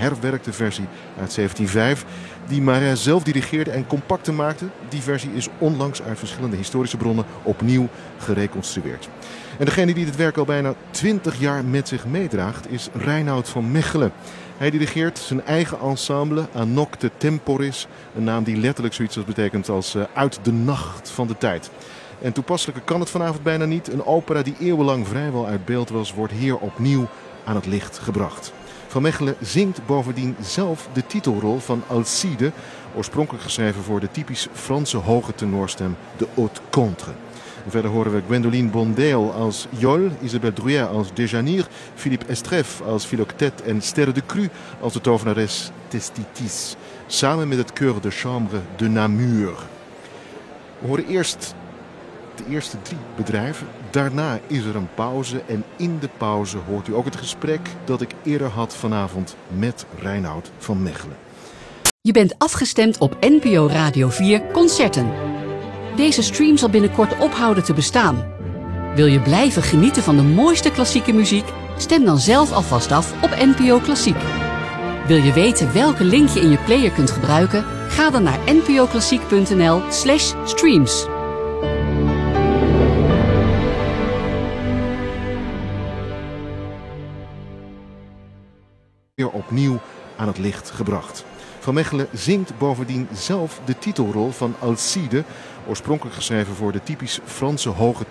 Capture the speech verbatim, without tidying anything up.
herwerkte versie uit zeventienhonderdvijf. Die Marais zelf dirigeerde en compacter maakte. Die versie is onlangs uit verschillende historische bronnen opnieuw gereconstrueerd. En degene die dit werk al bijna twintig jaar met zich meedraagt is Reinoud van Mechelen. Hij dirigeert zijn eigen ensemble Anocte Temporis. Een naam die letterlijk zoiets als betekent als uh, uit de nacht van de tijd. En toepasselijker kan het vanavond bijna niet. Een opera die eeuwenlang vrijwel uit beeld was, wordt hier opnieuw aan het licht gebracht. Van Mechelen zingt bovendien zelf de titelrol van Alcide, oorspronkelijk geschreven voor de typisch Franse hoge tenorstem, de haute contre. En verder horen we Gwendoline Bondale als Yol, Isabelle Drouet als Déjanire, Philippe Estreff als Philoctète en Sterre de Cru als de tovenares Testitis. Samen met het Chœur de Chambre de Namur. We horen eerst de eerste drie bedrijven. Daarna is er een pauze en in de pauze hoort u ook het gesprek dat ik eerder had vanavond met Reinoud van Mechelen. Je bent afgestemd op N P O Radio vier Concerten. Deze stream zal binnenkort ophouden te bestaan. Wil je blijven genieten van de mooiste klassieke muziek? Stem dan zelf alvast af op N P O Klassiek. Wil je weten welke link je in je player kunt gebruiken? Ga dan naar npoklassiek.nl slash streams. Weer opnieuw aan het licht gebracht. Van Mechelen zingt bovendien zelf de titelrol van Alcide, oorspronkelijk geschreven voor de typisch Franse hoge